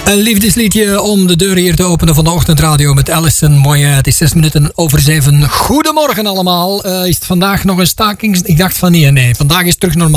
Een liefdesliedje om de deur hier te openen van de ochtendradio met Allison. Mooi, het is 6:06. Goedemorgen allemaal. Is het vandaag nog een staking? Ik dacht van nee. Vandaag is het terug normaal.